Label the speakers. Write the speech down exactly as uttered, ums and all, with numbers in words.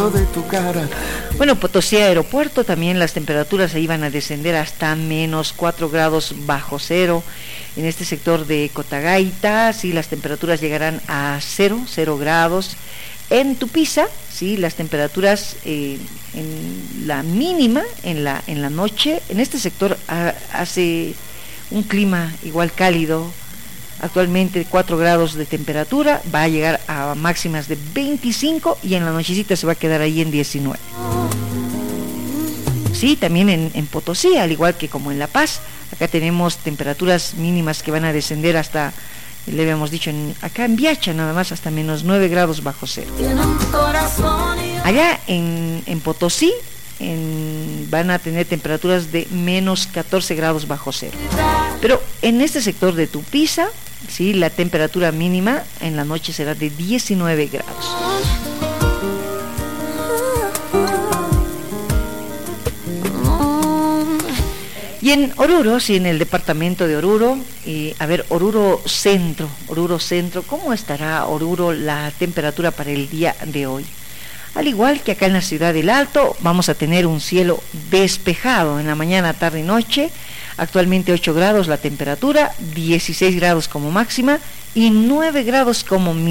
Speaker 1: recuerdo de tu cara.
Speaker 2: Bueno, Potosí Aeropuerto, también las temperaturas ahí van a descender hasta menos cuatro grados bajo cero. En este sector de Cotagaita, sí, las temperaturas llegarán a cero, cero grados. En Tupiza, sí, las temperaturas eh, en la mínima, en la, en la noche, en este sector ha, hace un clima igual cálido. Actualmente cuatro grados de temperatura, va a llegar a máximas de veinticinco y en la nochecita se va a quedar ahí en diecinueve. Sí, también en, en Potosí, al igual que como en La Paz, acá tenemos temperaturas mínimas que van a descender hasta, le habíamos dicho, en, acá en Viacha nada más, hasta menos nueve grados bajo cero. Allá en, en Potosí en, van a tener temperaturas de menos catorce grados bajo cero. Pero en este sector de Tupiza, sí, la temperatura mínima en la noche será de diecinueve grados. Y en Oruro, sí, en el departamento de Oruro, y a ver, Oruro Centro, Oruro Centro, ¿cómo estará Oruro la temperatura para el día de hoy? Al igual que acá en la ciudad del Alto, vamos a tener un cielo despejado en la mañana, tarde y noche. Actualmente ocho grados la temperatura, dieciséis grados como máxima y nueve grados como mínima.